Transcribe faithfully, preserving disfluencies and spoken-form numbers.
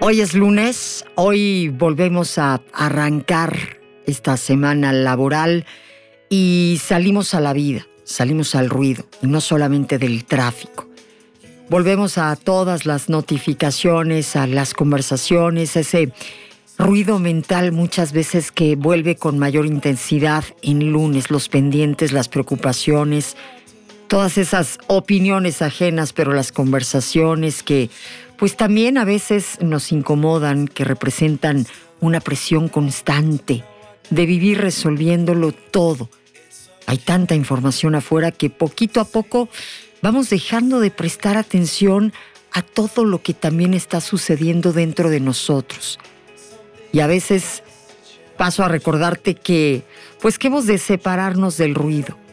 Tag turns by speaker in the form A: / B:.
A: Hoy es lunes, hoy volvemos a arrancar esta semana laboral y salimos a la vida, salimos al ruido, y no solamente del tráfico. Volvemos a todas las notificaciones, a las conversaciones, a ese ruido mental muchas veces que vuelve con mayor intensidad en lunes, los pendientes, las preocupaciones, todas esas opiniones ajenas, pero las conversaciones que pues también a veces nos incomodan, que representan una presión constante de vivir resolviéndolo todo. Hay tanta información afuera que poquito a poco vamos dejando de prestar atención a todo lo que también está sucediendo dentro de nosotros. Y a veces paso a recordarte que, pues que hemos de separarnos del ruido,